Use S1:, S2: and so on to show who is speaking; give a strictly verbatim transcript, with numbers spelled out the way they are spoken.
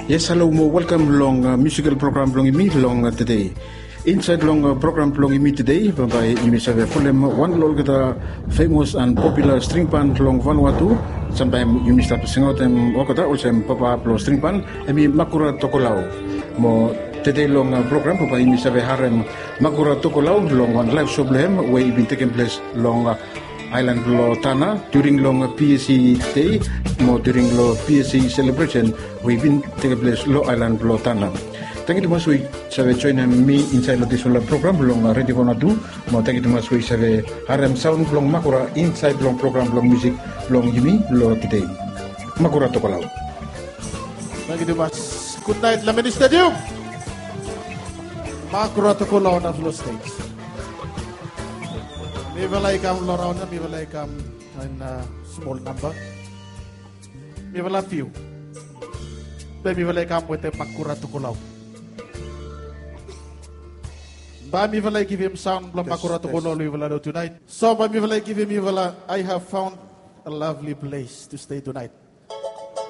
S1: Yes, hello mo. Welcome long uh, musical program long imi long uh, today. Inside long uh, program long imi today, by imi sa Fulham one long the famous and popular string band long Vanuatu. Sometimes imi start to sing out them wakata also papa plo string band. Imi Makura Tokolau. Mo today long uh, program by imi sa harem Makura Tokolau long one live show blem where it been taking place long. Uh, Island Lo Tana during long P S C day, more during lo P S C celebration, we've been taking place Lo Island Lo Tana. Thank you much we have joined me inside this program long Radio Vanuatu. More thank you much we have Harem Sound long Makura inside long program long music long Yumi lo today. Makura Tokolau.
S2: Thank you much. Good night, Lamini Stadium. Makura Tokolau na flow stage. We will like come around, we will like come in a small number. We will have few. Then we will like come with a Makura Tokolau. But we will like give him sound from Makura Tokolau we will do tonight. So but we will like give him, we will, I have found a lovely place to stay tonight.